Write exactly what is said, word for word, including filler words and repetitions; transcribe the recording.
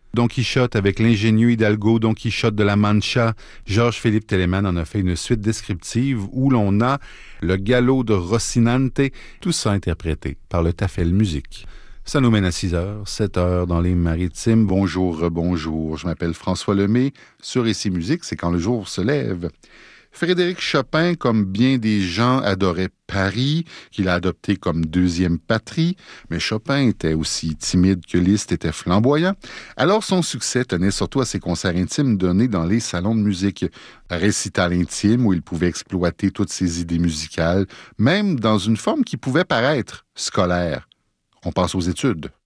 Don Quichotte avec l'ingénieux Hidalgo, Don Quichotte de la Mancha. Georges-Philippe Telemann en a fait une suite descriptive où l'on a le galop de Rocinante, tout ça interprété par le Tafel Musique. Ça nous mène à six heures, sept heures dans les maritimes. Bonjour, bonjour, je m'appelle François Lemay. Sur Ici Musique, c'est quand le jour se lève. Frédéric Chopin, comme bien des gens, adorait Paris, qu'il a adopté comme deuxième patrie, mais Chopin était aussi timide que Liszt était flamboyant. Alors son succès tenait surtout à ses concerts intimes donnés dans les salons de musique. Récital intime où il pouvait exploiter toutes ses idées musicales, même dans une forme qui pouvait paraître scolaire. On passe aux études.